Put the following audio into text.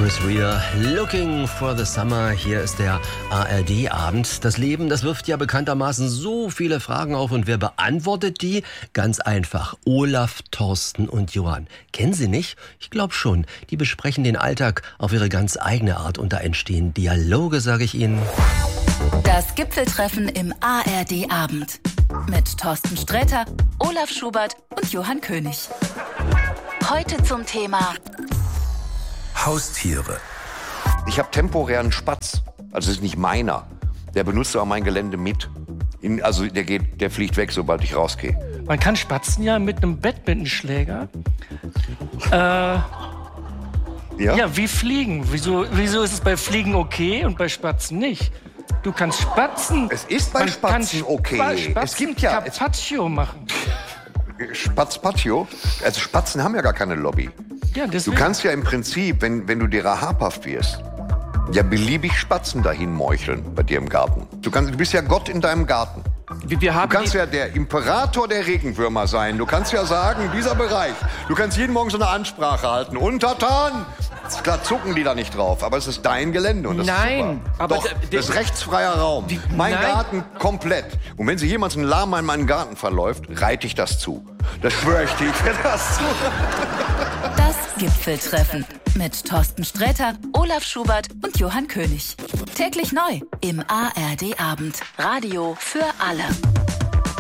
Chris Rea, Looking for the Summer. Hier ist der ARD-Abend. Das Leben, das wirft ja bekanntermaßen so viele Fragen auf. Und wer beantwortet die? Ganz einfach. Olaf, Thorsten und Johann. Kennen Sie nicht? Ich glaube schon. Die besprechen den Alltag auf ihre ganz eigene Art. Und da entstehen Dialoge, sage ich Ihnen. Das Gipfeltreffen im ARD-Abend. Mit Thorsten Sträter, Olaf Schubert und Johann König. Heute zum Thema Haustiere. Ich habe temporären Spatz. Also das ist nicht meiner. Der benutzt aber mein Gelände mit. Der fliegt weg, sobald ich rausgehe. Man kann Spatzen ja mit einem Badmintonschläger. Ja, wie Fliegen. Wieso ist es bei Fliegen okay und bei Spatzen nicht? Du kannst Spatzen. Es ist bei Spatzen okay. Es gibt ja Carpaccio machen. Spatzpatio? Also Spatzen haben ja gar keine Lobby. Ja, du kannst ja im Prinzip, wenn du dir habhaft wirst, ja beliebig Spatzen dahin meucheln bei dir im Garten. Du bist ja Gott in deinem Garten. Du kannst ja der Imperator der Regenwürmer sein. Du kannst ja sagen, dieser Bereich, du kannst jeden Morgen so eine Ansprache halten. Untertan! Klar zucken die da nicht drauf, aber es ist dein Gelände und das ist super. Aber doch, das ist rechtsfreier Raum. Mein Garten komplett. Und wenn sich jemals ein Lama in meinen Garten verläuft, reite ich das zu. Das schwöre ich dir, ich werde das zu. Das Gipfeltreffen mit Thorsten Sträter, Olaf Schubert und Johann König. Täglich neu im ARD-Abend. Radio für alle.